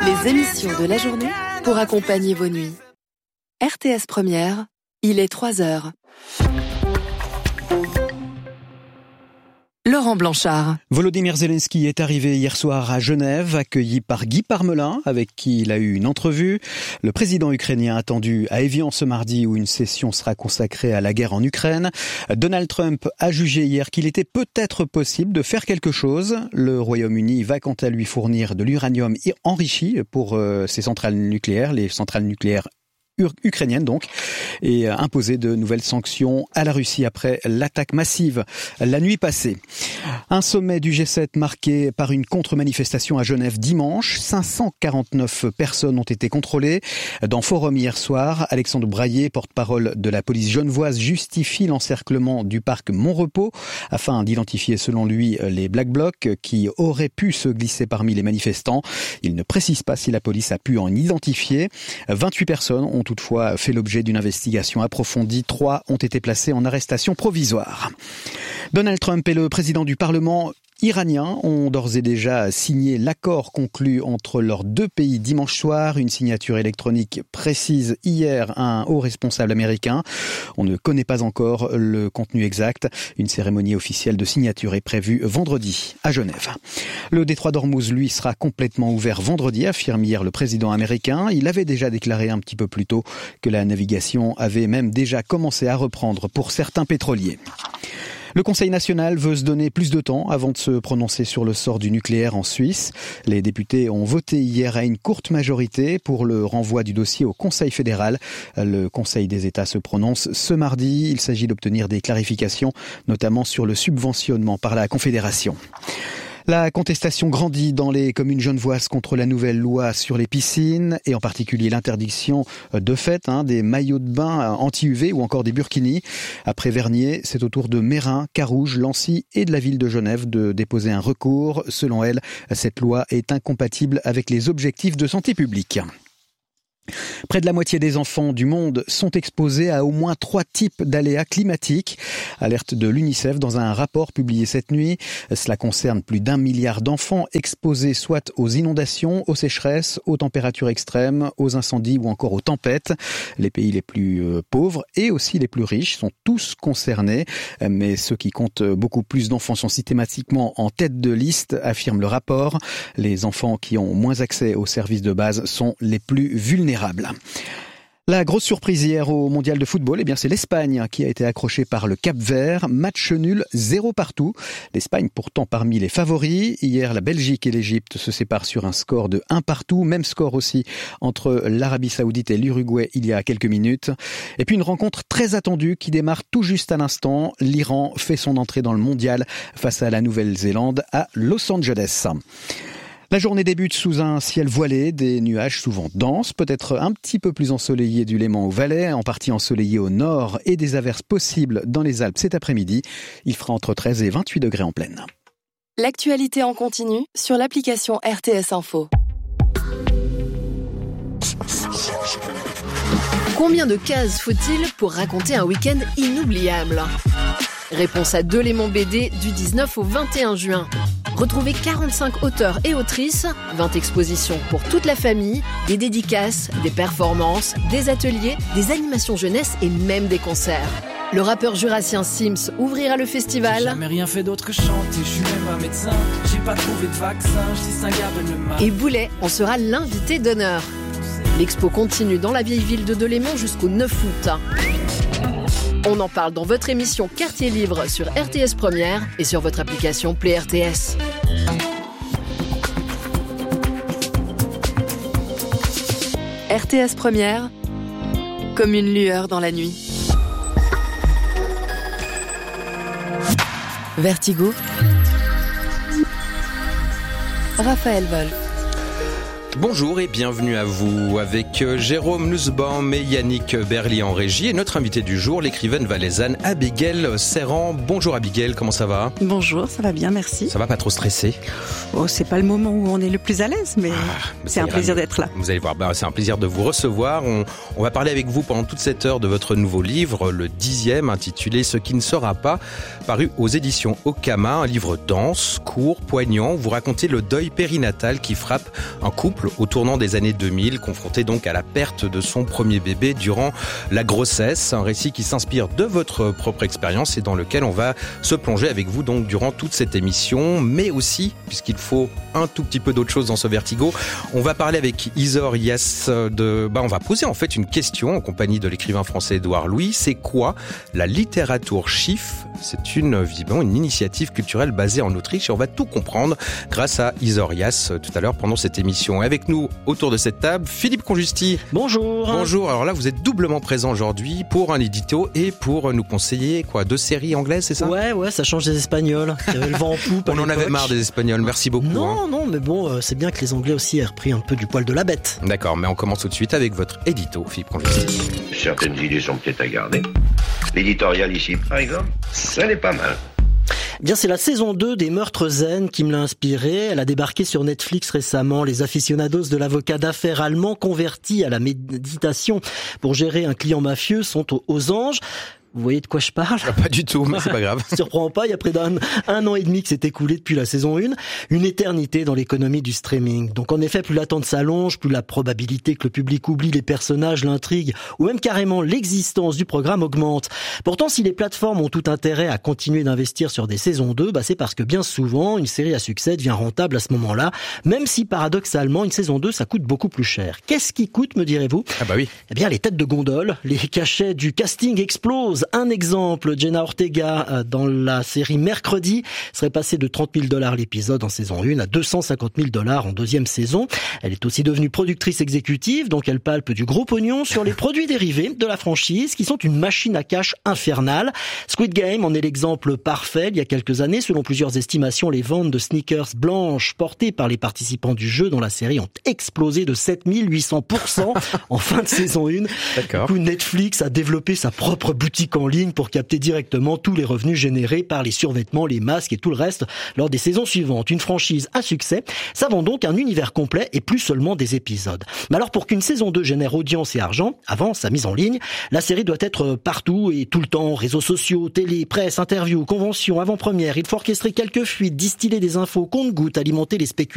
Les émissions de la journée pour accompagner vos nuits. RTS Première, il est 3h. Laurent Blanchard. Volodymyr Zelensky est arrivé hier soir à Genève, accueilli par Guy Parmelin, avec qui il a eu une entrevue. Le président ukrainien attendu à Évian ce mardi, où une session sera consacrée à la guerre en Ukraine. Donald Trump a jugé hier qu'il était peut-être possible de faire quelque chose. Le Royaume-Uni va quant à lui fournir de l'uranium enrichi pour ses centrales nucléaires, les centrales nucléaires ukrainienne donc, et imposer de nouvelles sanctions à la Russie après l'attaque massive la nuit passée. Un sommet du G7 marqué par une contre-manifestation à Genève dimanche. 549 personnes ont été contrôlées. Dans Forum hier soir, Alexandre Braillet, porte-parole de la police genevoise, justifie l'encerclement du parc Montrepos afin d'identifier selon lui les Black Blocs qui auraient pu se glisser parmi les manifestants. Il ne précise pas si la police a pu en identifier. 28 personnes ont toutefois fait l'objet d'une investigation approfondie. 3 ont été placés en arrestation provisoire. Donald Trump et le président du Parlement iranien ont d'ores et déjà signé l'accord conclu entre leurs deux pays dimanche soir. Une signature électronique précise hier un haut responsable américain. On ne connaît pas encore le contenu exact. Une cérémonie officielle de signature est prévue vendredi à Genève. Le détroit d'Ormuz, lui, sera complètement ouvert vendredi, affirme hier le président américain. Il avait déjà déclaré un petit peu plus tôt que la navigation avait même déjà commencé à reprendre pour certains pétroliers. Le Conseil national veut se donner plus de temps avant de se prononcer sur le sort du nucléaire en Suisse. Les députés ont voté hier à une courte majorité pour le renvoi du dossier au Conseil fédéral. Le Conseil des États se prononce ce mardi. Il s'agit d'obtenir des clarifications, notamment sur le subventionnement par la Confédération. La contestation grandit dans les communes genevoises contre la nouvelle loi sur les piscines et en particulier l'interdiction de fait des maillots de bain anti-UV ou encore des burkinis. Après Vernier, c'est au tour de Mérin, Carouge, Lancy et de la ville de Genève de déposer un recours. Selon elle, cette loi est incompatible avec les objectifs de santé publique. Près de la moitié des enfants du monde sont exposés à au moins 3 types d'aléas climatiques. Alerte de l'UNICEF dans un rapport publié cette nuit. Cela concerne plus d'1 milliard d'enfants exposés soit aux inondations, aux sécheresses, aux températures extrêmes, aux incendies ou encore aux tempêtes. Les pays les plus pauvres et aussi les plus riches sont tous concernés. Mais ceux qui comptent beaucoup plus d'enfants sont systématiquement en tête de liste, affirme le rapport. Les enfants qui ont moins accès aux services de base sont les plus vulnérables. La grosse surprise hier au mondial de football, c'est l'Espagne qui a été accrochée par le Cap-Vert. Match nul, 0 partout. L'Espagne pourtant parmi les favoris. Hier, la Belgique et l'Égypte se séparent sur un score de 1 partout. Même score aussi entre l'Arabie Saoudite et l'Uruguay il y a quelques minutes. Et puis une rencontre très attendue qui démarre tout juste à l'instant. L'Iran fait son entrée dans le mondial face à la Nouvelle-Zélande à Los Angeles. La journée débute sous un ciel voilé, des nuages souvent denses, peut-être un petit peu plus ensoleillés du Léman au Valais, en partie ensoleillés au nord et des averses possibles dans les Alpes cet après-midi. Il fera entre 13 et 28 degrés en pleine. L'actualité en continu sur l'application RTS Info. Combien de cases faut-il pour raconter un week-end inoubliable ? Réponse à Delémont BD du 19 au 21 juin. Retrouvez 45 auteurs et autrices, 20 expositions pour toute la famille, des dédicaces, des performances, des ateliers, des animations jeunesse et même des concerts. Le rappeur jurassien Sims ouvrira le festival. J'ai jamais rien fait d'autre que chanter, je suis même pas médecin, j'ai pas trouvé de vaccin, je distingue le mal. Et Boulet en sera l'invité d'honneur. L'expo continue dans la vieille ville de Delémont jusqu'au 9 août. On en parle dans votre émission Quartier Libre sur RTS Première et sur votre application Play RTS. RTS Première, comme une lueur dans la nuit. Vertigo, Raphaël Wolf. Bonjour et bienvenue à vous avec Jérôme Nussbaum et Yannick Berly en régie et notre invité du jour, l'écrivaine valaisanne Abigail Serran. Bonjour Abigail, comment ça va ? Bonjour, ça va bien, merci. Ça va, pas trop stressé ? Oh, c'est pas le moment où on est le plus à l'aise, mais c'est un plaisir d'être là. Vous allez voir, c'est un plaisir de vous recevoir. On va parler avec vous pendant toute cette heure de votre nouveau livre, le 10e, intitulé « Ce qui ne sera pas », paru aux éditions Okama, un livre dense, court, poignant. Vous racontez le deuil périnatal qui frappe un couple couple au tournant des années 2000, confronté donc à la perte de son premier bébé durant la grossesse. Un récit qui s'inspire de votre propre expérience et dans lequel on va se plonger avec vous donc durant toute cette émission, mais aussi, puisqu'il faut un tout petit peu d'autre chose dans ce vertigo, on va parler avec Isor Yass on va poser en fait une question en compagnie de l'écrivain français Édouard Louis. C'est quoi la littérature Schiff? C'est une initiative culturelle basée en Autriche et on va tout comprendre grâce à Isor Yass tout à l'heure pendant cette émission. Et avec nous autour de cette table, Philippe Conjusti. Bonjour. Bonjour. Alors là, vous êtes doublement présent aujourd'hui pour un édito et pour nous conseiller 2 séries anglaises, c'est ça? Ouais, ça change des Espagnols. Il y avait le vent en poupe. On en avait marre des Espagnols. Merci beaucoup. Non, mais bon, c'est bien que les Anglais aussi aient repris un peu du poil de la bête. D'accord, mais on commence tout de suite avec votre édito, Philippe Conjusti. Certaines idées sont peut-être à garder. L'éditorial ici, par exemple, ça n'est pas mal. Bien, c'est la saison 2 des Meurtres Zen qui me l'a inspirée. Elle a débarqué sur Netflix récemment. Les aficionados de l'avocat d'affaires allemand converti à la méditation pour gérer un client mafieux sont aux anges. Vous voyez de quoi je parle? Pas du tout, mais c'est pas grave. Surprend pas, il y a près d'un an et demi que s'est écoulé depuis la saison 1. Une éternité dans l'économie du streaming. Donc en effet, plus l'attente s'allonge, plus la probabilité que le public oublie les personnages, l'intrigue, ou même carrément l'existence du programme augmente. Pourtant, si les plateformes ont tout intérêt à continuer d'investir sur des saisons 2, c'est parce que bien souvent, une série à succès devient rentable à ce moment-là, même si paradoxalement, une saison 2, ça coûte beaucoup plus cher. Qu'est-ce qui coûte, me direz-vous? Ah bah oui. Eh bien, les têtes de gondole, les cachets du casting explosent. Un exemple, Jenna Ortega dans la série Mercredi serait passée de $30,000 l'épisode en saison 1 à $250,000 en deuxième saison. Elle est aussi devenue productrice exécutive, donc elle palpe du gros pognon sur les produits dérivés de la franchise qui sont une machine à cash infernale. Squid Game en est l'exemple parfait. Il y a quelques années, selon plusieurs estimations, les ventes de sneakers blanches portées par les participants du jeu dans la série ont explosé de 7800% en fin de saison 1. D'accord. Du coup, Netflix a développé sa propre boutique en ligne pour capter directement tous les revenus générés par les survêtements, les masques et tout le reste lors des saisons suivantes. Une franchise à succès, ça vend donc un univers complet et plus seulement des épisodes. Mais alors pour qu'une saison 2 génère audience et argent, avant sa mise en ligne, la série doit être partout et tout le temps, réseaux sociaux, télé, presse, interviews, conventions, avant-première. Il faut orchestrer quelques fuites, distiller des infos compte-gouttes, alimenter les spéculations